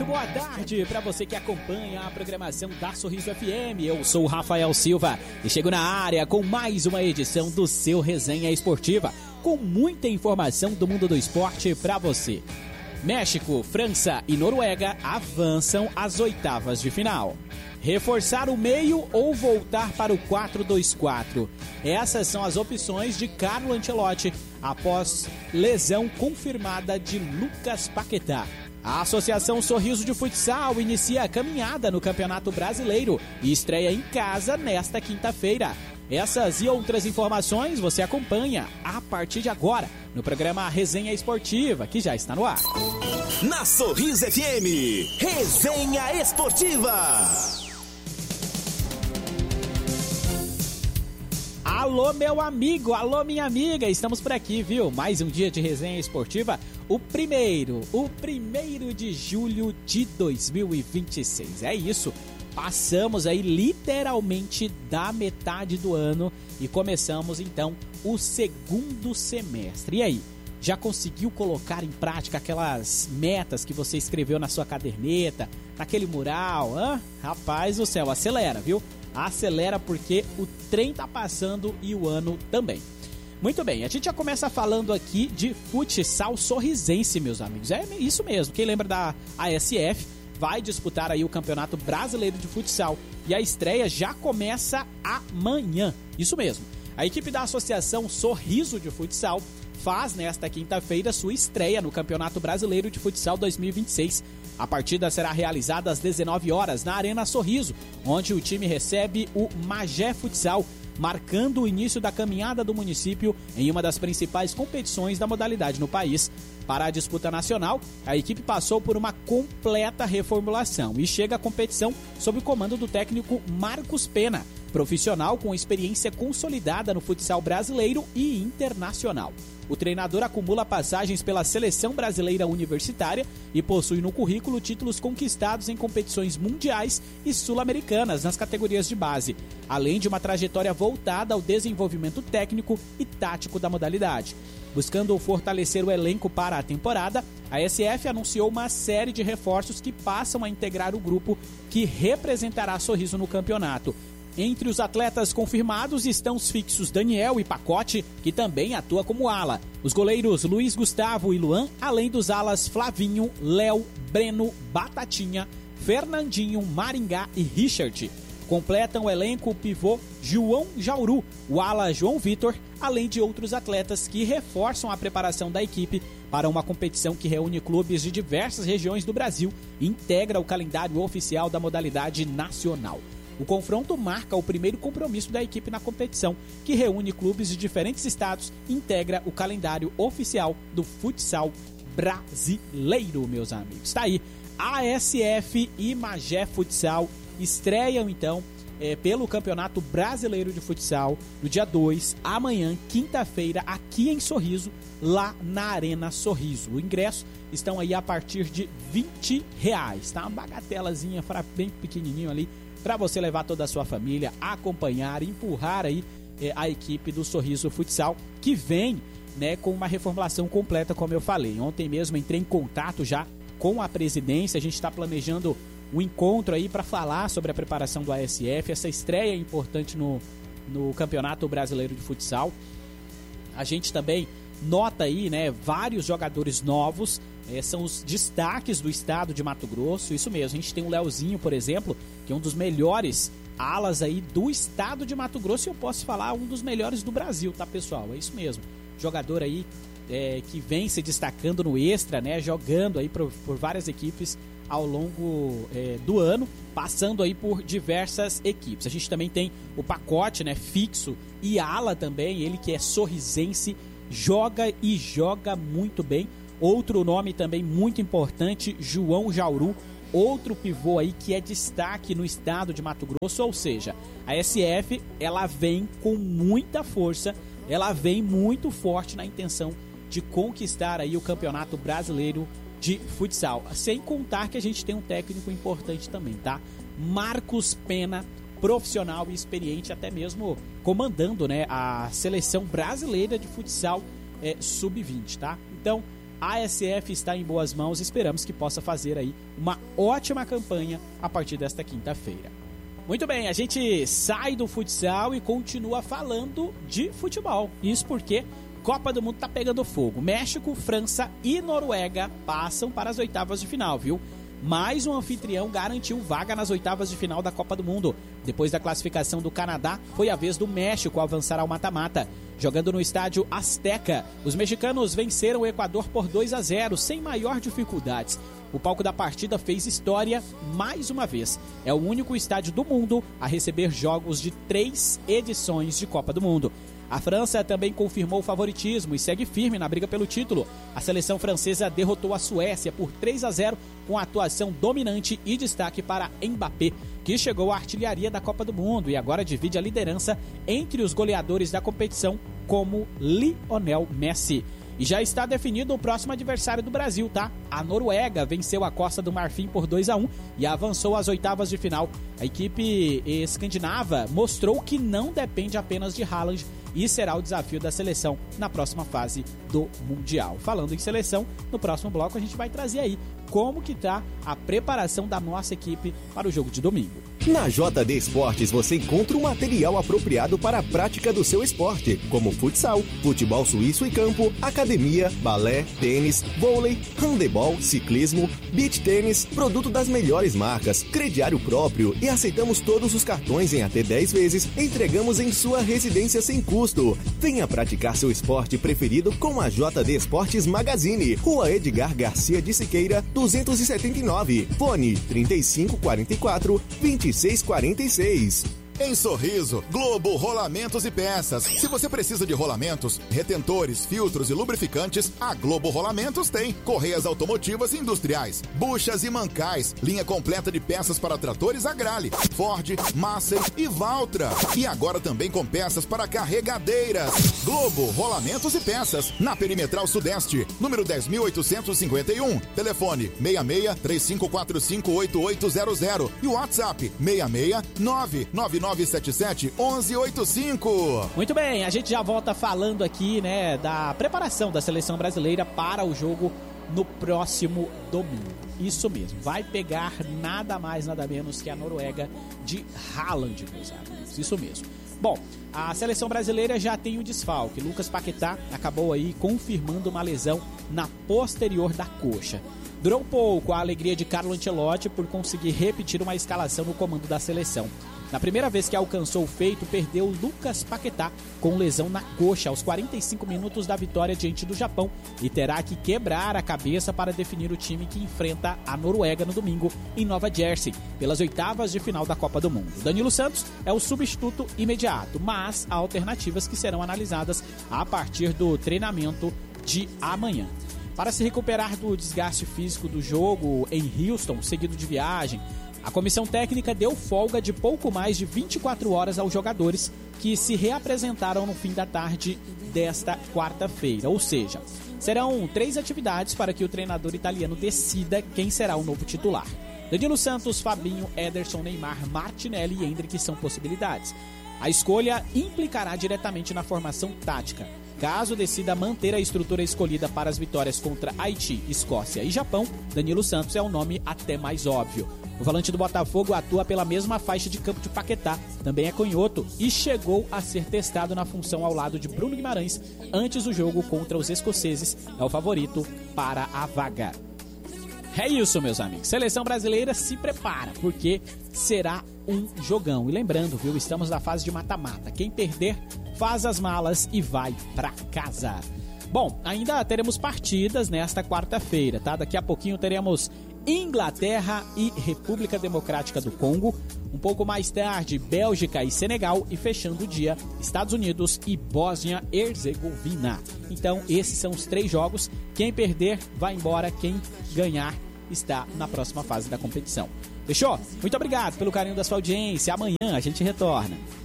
muito boa tarde para você que acompanha a programação da Sorriso FM. Eu sou o Rafael Silva e chego na área com mais uma edição do seu Resenha Esportiva, com muita informação do mundo do esporte para você. México, França e Noruega avançam às oitavas de final. Reforçar o meio ou voltar para o 4-2-4? Essas são as opções de Carlo Ancelotti após lesão confirmada de Lucas Paquetá. A Associação Sorriso de Futsal inicia a caminhada no Campeonato Brasileiro e estreia em casa nesta quinta-feira. Essas e outras informações você acompanha a partir de agora no programa Resenha Esportiva, que já está no ar. Na Sorriso FM, Resenha Esportiva. Alô, meu amigo, alô, minha amiga, estamos por aqui, viu? Mais um dia de Resenha Esportiva, o primeiro de julho de 2026. É isso, passamos aí literalmente da metade do ano e começamos então o segundo semestre. E aí, já conseguiu colocar em prática aquelas metas que você escreveu na sua caderneta, naquele mural? Rapaz do céu, acelera, viu? Acelera porque o trem tá passando e o ano também. Muito bem, a gente já começa falando aqui de futsal sorrisense, meus amigos. É isso mesmo, quem lembra da ASF vai disputar aí o Campeonato Brasileiro de Futsal. E a estreia já começa amanhã, isso mesmo. A equipe da Associação Sorriso de Futsal faz nesta quinta-feira sua estreia no Campeonato Brasileiro de Futsal 2026. A partida será realizada às 19 horas na Arena Sorriso, onde o time recebe o Magé Futsal, marcando o início da caminhada do município em uma das principais competições da modalidade no país. Para a disputa nacional, a equipe passou por uma completa reformulação e chega à competição sob o comando do técnico Marcos Pena, profissional com experiência consolidada no futsal brasileiro e internacional. O treinador acumula passagens pela Seleção Brasileira Universitária e possui no currículo títulos conquistados em competições mundiais e sul-americanas nas categorias de base, além de uma trajetória voltada ao desenvolvimento técnico e tático da modalidade. Buscando fortalecer o elenco para a temporada, a SF anunciou uma série de reforços que passam a integrar o grupo que representará Sorriso no campeonato. Entre os atletas confirmados estão os fixos Daniel e Pacote, que também atua como ala, os goleiros Luiz Gustavo e Luan, além dos alas Flavinho, Léo, Breno, Batatinha, Fernandinho, Maringá e Richard. Completam o elenco o pivô João Jauru, o ala João Vitor, além de outros atletas que reforçam a preparação da equipe para uma competição que reúne clubes de diversas regiões do Brasil e integra o calendário oficial da modalidade nacional. O confronto marca o primeiro compromisso da equipe na competição, que reúne clubes de diferentes estados e integra o calendário oficial do futsal brasileiro, meus amigos. Tá aí, ASF e Magé Futsal estreiam então pelo Campeonato Brasileiro de Futsal no dia 2, amanhã, quinta-feira, aqui em Sorriso, lá na Arena Sorriso. O ingresso estão aí a partir de R$20, tá? Uma bagatelazinha bem pequenininho ali, para você levar toda a sua família, acompanhar, empurrar aí a equipe do Sorriso Futsal, que vem, né, com uma reformulação completa, como eu falei. Ontem mesmo entrei em contato já com a presidência, a gente está planejando um encontro aí para falar sobre a preparação do ASF, essa estreia importante no Campeonato Brasileiro de Futsal. A gente também nota aí, né, vários jogadores novos, são os destaques do estado de Mato Grosso, isso mesmo. A gente tem o Leozinho, por exemplo, que é um dos melhores alas aí do estado de Mato Grosso, e eu posso falar um dos melhores do Brasil, tá, pessoal? É isso mesmo. Jogador aí que vem se destacando no extra, né, jogando aí por várias equipes ao longo do ano, passando aí por diversas equipes. A gente também tem o Pacote, né, fixo e ala também, ele que é sorrisense, joga muito bem. Outro nome também muito importante, João Jauru, outro pivô aí que é destaque no estado de Mato Grosso. Ou seja, a SF, ela vem com muita força, ela vem muito forte na intenção de conquistar aí o Campeonato Brasileiro de Futsal. Sem contar que a gente tem um técnico importante também, tá? Marcos Pena, profissional e experiente, até mesmo comandando, né, a Seleção Brasileira de Futsal sub-20, tá? Então, A ASF está em boas mãos, esperamos que possa fazer aí uma ótima campanha a partir desta quinta-feira. Muito bem, a gente sai do futsal e continua falando de futebol. Isso porque Copa do Mundo tá pegando fogo. México, França e Noruega passam para as oitavas de final, viu? Mais um anfitrião garantiu vaga nas oitavas de final da Copa do Mundo. Depois da classificação do Canadá, foi a vez do México avançar ao mata-mata. Jogando no estádio Azteca, os mexicanos venceram o Equador por 2-0, sem maior dificuldades. O palco da partida fez história mais uma vez. É o único estádio do mundo a receber jogos de 3 edições de Copa do Mundo. A França também confirmou o favoritismo e segue firme na briga pelo título. A seleção francesa derrotou a Suécia por 3-0 com a atuação dominante e destaque para Mbappé, que chegou à artilharia da Copa do Mundo e agora divide a liderança entre os goleadores da competição como Lionel Messi. E já está definido o próximo adversário do Brasil, tá? A Noruega venceu a Costa do Marfim por 2-1 e avançou às oitavas de final. A equipe escandinava mostrou que não depende apenas de Haaland e será o desafio da seleção na próxima fase do Mundial. Falando em seleção, no próximo bloco a gente vai trazer aí como que tá a preparação da nossa equipe para o jogo de domingo. Na JD Esportes você encontra o material apropriado para a prática do seu esporte, como futsal, futebol suíço e campo, academia, balé, tênis, vôlei, handebol, ciclismo, beach tênis, produto das melhores marcas, crediário próprio e aceitamos todos os cartões em até 10 vezes, entregamos em sua residência sem custo. Venha praticar seu esporte preferido com a JD Esportes Magazine, Rua Edgar Garcia de Siqueira, 279, fone 3544-2646. Em Sorriso, Globo Rolamentos e Peças. Se você precisa de rolamentos, retentores, filtros e lubrificantes, a Globo Rolamentos tem. Correias automotivas e industriais, buchas e mancais, linha completa de peças para tratores Agrale, Ford, Massey e Valtra. E agora também com peças para carregadeiras. Globo Rolamentos e Peças, na Perimetral Sudeste, número 10.851. Telefone 66-3545-8800 e o WhatsApp 669-9977-1185. Muito bem, a gente já volta falando aqui, né, da preparação da seleção brasileira para o jogo no próximo domingo. Isso mesmo, vai pegar nada mais, nada menos que a Noruega de Haaland, meus amigos. Isso mesmo. Bom, a seleção brasileira já tem o desfalque. Lucas Paquetá acabou aí confirmando uma lesão na posterior da coxa. Durou pouco a alegria de Carlo Ancelotti por conseguir repetir uma escalação no comando da seleção. Na primeira vez que alcançou o feito, perdeu Lucas Paquetá com lesão na coxa aos 45 minutos da vitória diante do Japão e terá que quebrar a cabeça para definir o time que enfrenta a Noruega no domingo em Nova Jersey, pelas oitavas de final da Copa do Mundo. Danilo Santos é o substituto imediato, mas há alternativas que serão analisadas a partir do treinamento de amanhã. Para se recuperar do desgaste físico do jogo em Houston, seguido de viagem, a comissão técnica deu folga de pouco mais de 24 horas aos jogadores que se reapresentaram no fim da tarde desta quarta-feira. Ou seja, serão 3 atividades para que o treinador italiano decida quem será o novo titular. Danilo Santos, Fabinho, Ederson, Neymar, Martinelli e Endrick são possibilidades. A escolha implicará diretamente na formação tática. Caso decida manter a estrutura escolhida para as vitórias contra Haiti, Escócia e Japão, Danilo Santos é o nome até mais óbvio. O volante do Botafogo atua pela mesma faixa de campo de Paquetá, também é canhoto e chegou a ser testado na função ao lado de Bruno Guimarães antes do jogo contra os escoceses. É o favorito para a vaga. É isso, meus amigos. Seleção brasileira se prepara, porque será um jogão. E lembrando, viu, estamos na fase de mata-mata. Quem perder, faz as malas e vai pra casa. Bom, ainda teremos partidas nesta quarta-feira, tá? Daqui a pouquinho teremos Inglaterra e República Democrática do Congo. Um pouco mais tarde, Bélgica e Senegal. E fechando o dia, Estados Unidos e Bósnia-Herzegovina. Então, esses são os 3 jogos. Quem perder, vai embora. Quem ganhar, está na próxima fase da competição. Fechou? Muito obrigado pelo carinho da sua audiência. Amanhã a gente retorna.